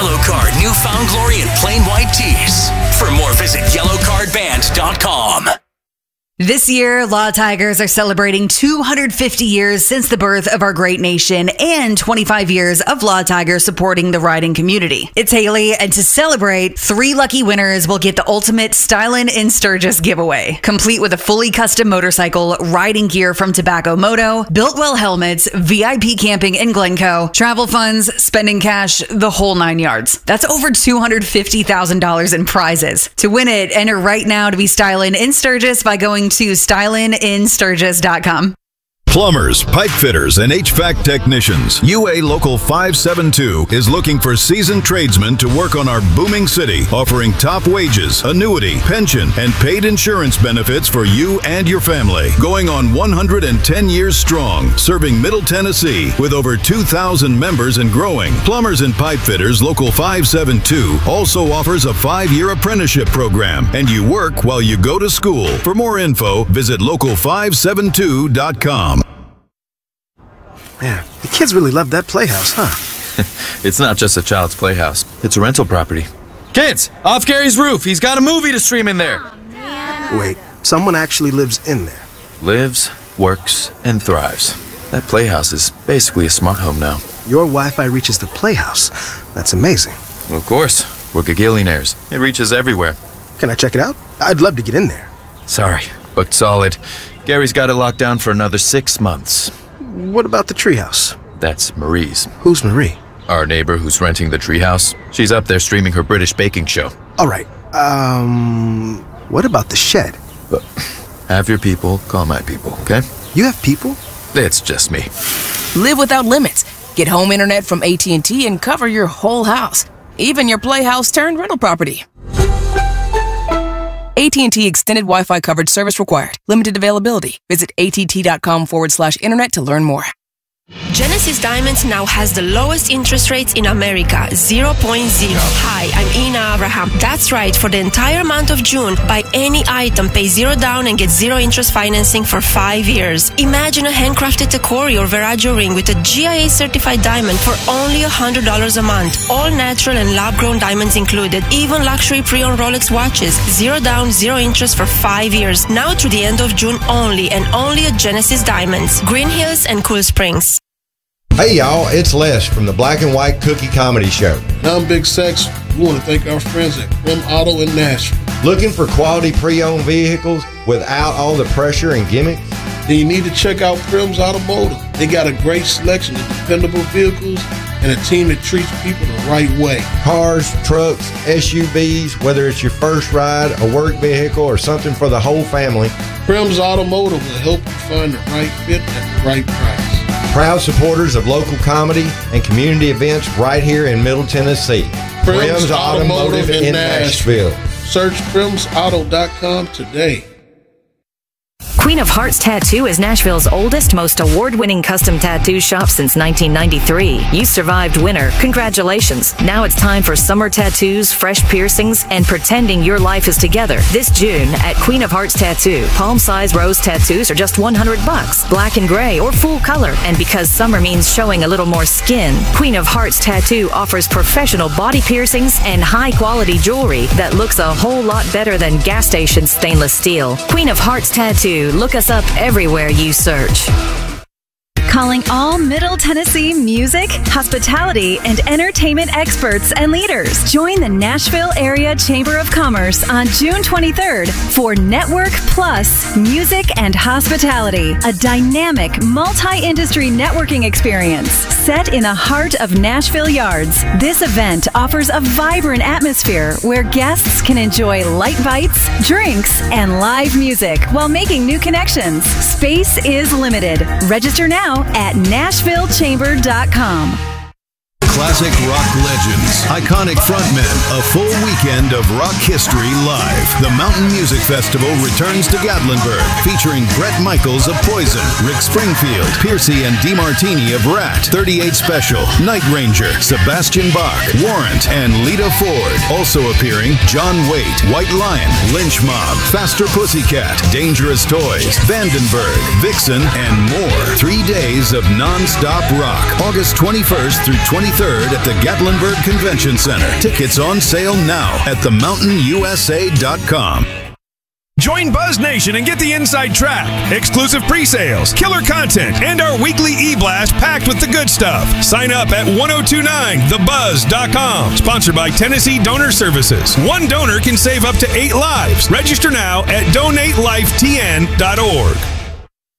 Yellow Card Newfound Glory in plain white tees. For more, visit yellowcardband.com. This year, Law Tigers are celebrating 250 years since the birth of our great nation and 25 years of Law Tigers supporting the riding community. It's Haley, and to celebrate, 3 lucky winners will get the ultimate Stylin' in Sturgis giveaway, complete with a fully custom motorcycle, riding gear from Tobacco Moto, Builtwell helmets, VIP camping in Glencoe, travel funds, spending cash, the whole 9 yards. That's over $250,000 in prizes. To win it, enter right now to be Stylin' in Sturgis by going to stylininSturgis.com. Plumbers, pipe fitters, and HVAC technicians. UA Local 572 is looking for seasoned tradesmen to work on our booming city, offering top wages, annuity, pension, and paid insurance benefits for you and your family. Going on 110 years strong, serving Middle Tennessee with over 2,000 members and growing. Plumbers and pipe fitters Local 572 also offers a 5-year apprenticeship program, and you work while you go to school. For more info, visit local572.com. Man, the kids really love that playhouse, huh? It's not just a child's playhouse. It's a rental property. Kids, off Gary's roof. He's got a movie to stream in there. Wait, someone actually lives in there? Lives, works, and thrives. That playhouse is basically a smart home now. Your Wi-Fi reaches the playhouse. That's amazing. Well, of course. We're gagillionaires. It reaches everywhere. Can I check it out? I'd love to get in there. Sorry, booked solid. Gary's got it locked down for another 6 months. What about the treehouse? That's Marie's. Who's Marie? Our neighbor who's renting the treehouse. She's up there streaming her British baking show. All right. What about the shed? Have your people call my people, okay? You have people? It's just me. Live without limits. Get home internet from AT&T and cover your whole house. Even your playhouse turned rental property. AT&T Extended Wi-Fi coverage service required. Limited availability. Visit att.com/internet to learn more. Genesis Diamonds now has the lowest interest rates in America, 0.0. Hi, I'm Ina Abraham. That's right, for the entire month of June, buy any item, pay 0 down and get 0 interest financing for 5 years. Imagine a handcrafted Tacori or Veragio ring with a GIA certified diamond for only $100 a month. All natural and lab-grown diamonds included, even luxury pre-owned Rolex watches. 0 down, 0 interest for 5 years. Now through the end of June only, and only at Genesis Diamonds, Green Hills and Cool Springs. Hey y'all, it's Les from the Black and White Cookie Comedy Show. I'm Big Sex. We want to thank our friends at Prim Auto in Nashville. Looking for quality pre-owned vehicles without all the pressure and gimmicks? Then you need to check out Prim's Automotive. They got a great selection of dependable vehicles and a team that treats people the right way. Cars, trucks, SUVs, whether it's your first ride, a work vehicle, or something for the whole family. Prim's Automotive will help you find the right fit at the right price. Proud supporters of local comedy and community events right here in Middle Tennessee. Prim's Automotive in Nashville. Search primsauto.com today. Queen of Hearts Tattoo is Nashville's oldest, most award-winning custom tattoo shop since 1993. You survived winter. Congratulations. Now it's time for summer tattoos, fresh piercings, and pretending your life is together. This June at Queen of Hearts Tattoo, palm-size rose tattoos are just $100, black and gray or full color. And because summer means showing a little more skin, Queen of Hearts Tattoo offers professional body piercings and high-quality jewelry that looks a whole lot better than gas station stainless steel. Queen of Hearts Tattoo. Look us up everywhere you search. Calling all Middle Tennessee music, hospitality, and entertainment experts and leaders. Join the Nashville Area Chamber of Commerce on June 23rd for Network Plus Music and Hospitality, a dynamic multi-industry networking experience set in the heart of Nashville Yards. This event offers a vibrant atmosphere where guests can enjoy light bites, drinks, and live music while making new connections. Space is limited. Register now at NashvilleChamber.com. Classic rock legends, iconic frontmen, a full weekend of rock history live. The Mountain Music Festival returns to Gatlinburg, featuring Bret Michaels of Poison, Rick Springfield, Piercy and DeMartini of Rat, 38 Special, Night Ranger, Sebastian Bach, Warrant, and Lita Ford. Also appearing John Waite, White Lion, Lynch Mob, Faster Pussycat, Dangerous Toys, Vandenberg, Vixen, and more. 3 days of non-stop rock, August 21st through 23rd 3rd at the Gatlinburg Convention Center. Tickets on sale now at themountainusa.com. Join Buzz Nation and get the inside track, exclusive pre-sales, killer content, and our weekly e-blast packed with the good stuff. Sign up at 1029thebuzz.com. Sponsored by Tennessee Donor Services. One donor can save up to 8 lives. Register now at donatelifetn.org.